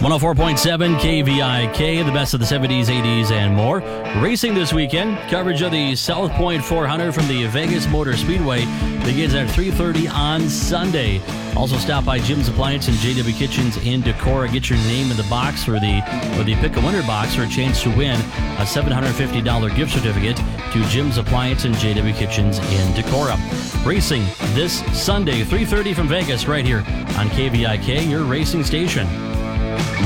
104.7 KVIK, the best of the 70s, 80s, and more. Racing this weekend. Coverage of the South Point 400 from the Vegas Motor Speedway begins at 3:30 on Sunday. Also stop by Jim's Appliance and JW Kitchens in Decorah. Get your name in the box or the Pick a Winner box for a chance to win a $750 gift certificate to Jim's Appliance and JW Kitchens in Decorah. Racing this Sunday, 3:30 from Vegas, right here on KVIK, your racing station.